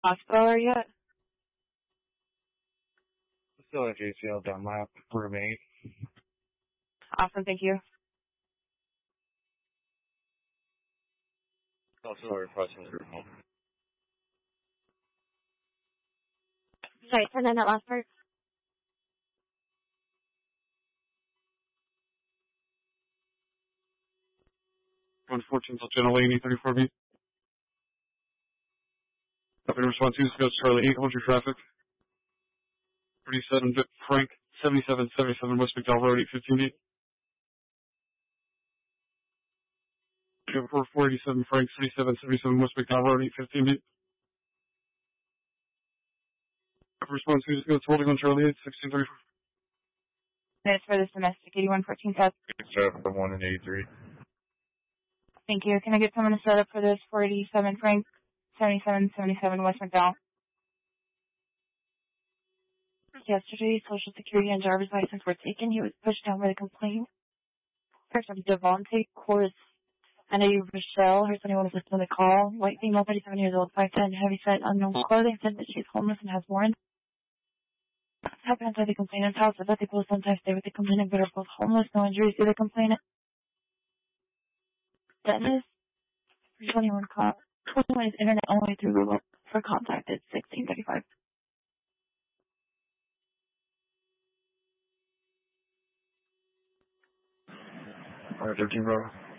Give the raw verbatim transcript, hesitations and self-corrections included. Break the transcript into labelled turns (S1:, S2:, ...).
S1: Hospital yet?
S2: Still at J C L Dunlap, room eight.
S1: Awesome, thank you.
S2: Also requesting group home.
S1: Sorry, turn in that last part.
S2: one fourteen till General Lane, E thirty-four B. Copy response two, goes Charlie eight, hold your traffic. thirty-seven Frank, seventy-seven seventy-seven West McDowell Road, eight fifteen eight. four eighty-seven Frank, seventy-seven seventy-seven West McDowell Road, eight fifteen eight. Response two, goes holding on Charlie eight, sixteen thirty-four.
S1: Minutes for this domestic, eighty-one fourteen South.
S2: Set up for one and eighty-three.
S1: Thank you. Can I get someone to set up for this four eighty-seven Frank, seventy-seven seventy-seven West McDowell? Yesterday, Social Security and driver's license were taken. He was pushed down by the complaint. First of Devontae Course. I know you, Rochelle. Her son was listening to the call. White female, thirty-seven years old, five ten, heavy set, unknown clothing. Said that she's homeless and has warrants. Happened inside the complainant's house. I bet they will sometimes stay with the complainant, but are both homeless. No injuries to the complainant. Dennis, twenty-one call. twenty-one is internet only through Google. For contact, it's sixteen thirty-five.
S2: Alright, thirteen, bro.